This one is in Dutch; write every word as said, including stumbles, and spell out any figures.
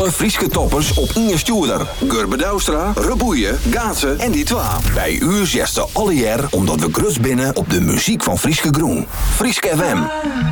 Alle Frieske toppers op Inge Stuurder. Gurbe Douwstra, Reboeien, Gaatse en die twa. Bij u zesde alle jaar omdat we grus binnen op de muziek van Frieske Groen. Frieske F M.